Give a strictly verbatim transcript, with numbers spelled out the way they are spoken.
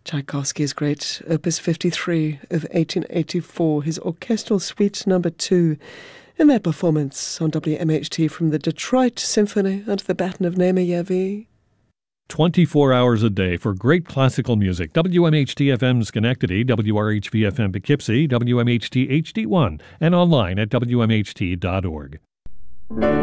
Tchaikovsky's great Opus fifty-three of eighteen eighty-four, his Orchestral Suite Number two, in their performance on W M H T from the Detroit Symphony under the baton of Naima Yavi. twenty-four hours a day for great classical music. W M H T F M Schenectady, W R H V F M Poughkeepsie, W M H T H D one, and online at W M H T dot org.